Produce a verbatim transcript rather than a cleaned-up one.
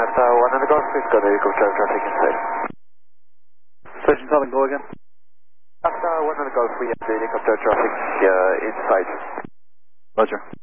Delta one on the Golf, please go to helicopter traffic inside. Station Southern, go again. Delta one on the Golf, we have the helicopter traffic uh, inside. Roger.